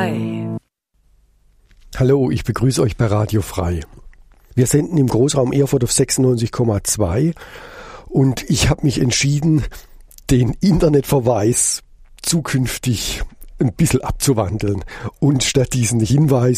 Frei. Hallo, ich begrüße euch bei Radio Frei. Wir senden im Großraum Erfurt auf 96,2 und ich habe mich entschieden, den Internetverweis zukünftig ein bisschen abzuwandeln und statt diesen Hinweis